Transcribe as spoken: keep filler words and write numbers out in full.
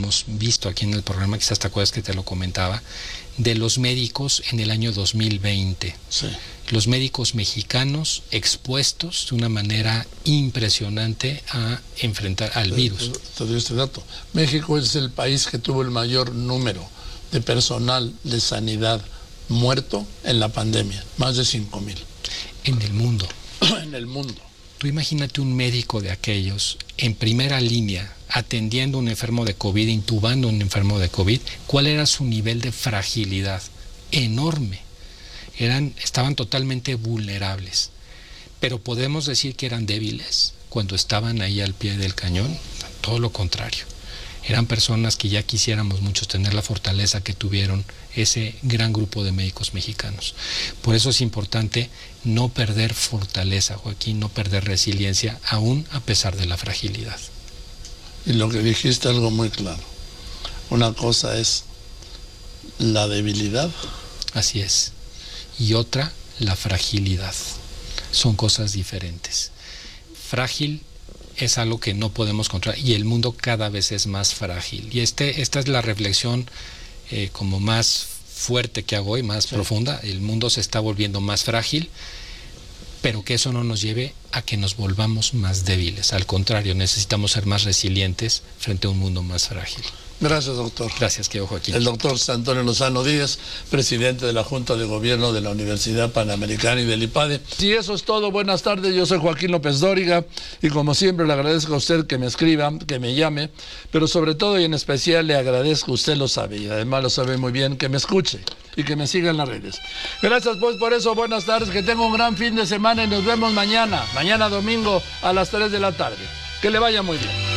hemos visto aquí en el programa, quizás te acuerdas que te lo comentaba, de los médicos en el año dos mil veinte. Sí. Los médicos mexicanos expuestos de una manera impresionante a enfrentar al virus. Te, te doy este dato. México es el país que tuvo el mayor número de personal de sanidad muerto en la pandemia, más de cinco mil. En el mundo. En el mundo. Tú imagínate un médico de aquellos en primera línea atendiendo a un enfermo de COVID, intubando a un enfermo de COVID. ¿Cuál era su nivel de fragilidad? Enorme. Eran, estaban totalmente vulnerables. Pero podemos decir que eran débiles cuando estaban ahí al pie del cañón. Todo lo contrario. Eran personas que ya quisiéramos muchos tener la fortaleza que tuvieron ese gran grupo de médicos mexicanos. Por eso es importante no perder fortaleza, Joaquín, no perder resiliencia, aún a pesar de la fragilidad. Y lo que dijiste algo muy claro. Una cosa es la debilidad. Así es. Y otra, la fragilidad. Son cosas diferentes. Frágil es algo que no podemos controlar y el mundo cada vez es más frágil. Y este, esta es la reflexión eh, como más fuerte que hago hoy, más sí. profunda. El mundo se está volviendo más frágil, pero que eso no nos lleve a que nos volvamos más débiles. Al contrario, necesitamos ser más resilientes frente a un mundo más frágil. Gracias, doctor. Gracias, querido Joaquín. El doctor Antonio Lozano Díaz, presidente de la Junta de Gobierno de la Universidad Panamericana y del IPADE. Y eso es todo. Buenas tardes. Yo soy Joaquín López Dóriga y como siempre le agradezco a usted que me escriba, que me llame, pero sobre todo y en especial le agradezco, usted lo sabe y además lo sabe muy bien, que me escuche y que me siga en las redes. Gracias pues por eso. Buenas tardes. Que tenga un gran fin de semana y nos vemos mañana, mañana domingo a las tres de la tarde. Que le vaya muy bien.